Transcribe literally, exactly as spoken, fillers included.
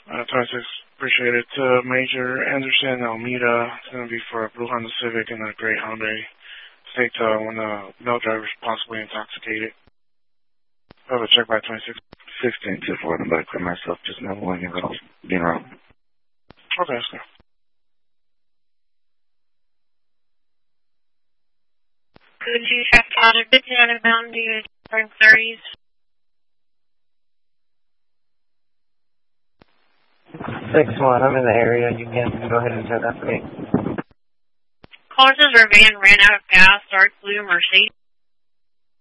Uh, twenty-six, appreciate it. Uh, Major Anderson, Almeida. It's going to be for a Blue Honda Civic and a gray Hyundai. State uh, when the male driver is possibly intoxicated. I'll have a check by twenty-six. sixteen to four, I'm about to clear myself, just not one year old, being wrong. Okay, that's good. Could you check out of fifteen out of Mountain Dew and thirties? six one, I'm in the area. You can go ahead and check that for me. Causes or van ran out of gas, dark blue Mercedes.